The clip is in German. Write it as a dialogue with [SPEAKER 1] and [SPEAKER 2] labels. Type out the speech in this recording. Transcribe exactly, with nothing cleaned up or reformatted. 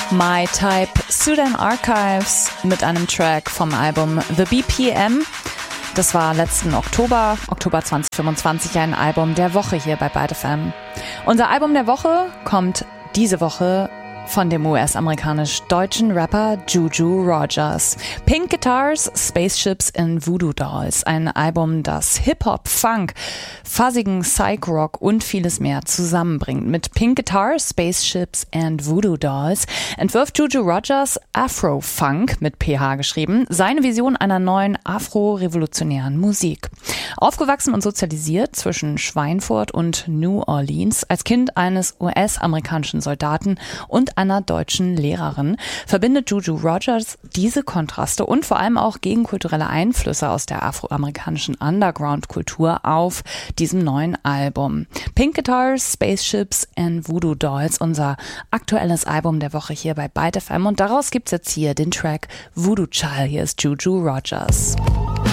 [SPEAKER 1] My Type, Sudan Archives mit einem Track vom Album The B P M. Das war letzten Oktober, Oktober zwanzig fünfundzwanzig, ein Album der Woche hier bei Byte F M. Unser Album der Woche kommt diese Woche von dem U S-amerikanisch-deutschen Rapper Juju Rogers. Pink Guitars, Spaceships and Voodoo Dolls. Ein Album, das Hip-Hop, Funk, fuzzigen Psych-Rock und vieles mehr zusammenbringt. Mit Pink Guitars, Spaceships and Voodoo Dolls entwirft Juju Rogers Afro-Funk, mit P H geschrieben, seine Vision einer neuen afro-revolutionären Musik. Aufgewachsen und sozialisiert zwischen Schweinfurt und New Orleans, als Kind eines U S-amerikanischen Soldaten und einer deutschen Lehrerin, verbindet Juju Rogers diese Kontraste und vor allem auch gegenkulturelle Einflüsse aus der afroamerikanischen Underground-Kultur auf diesem neuen Album. Pink Guitars, Spaceships and Voodoo Dolls, unser aktuelles Album der Woche hier bei Byte F M, und daraus gibt's jetzt hier den Track Voodoo Child. Hier ist Juju Rogers.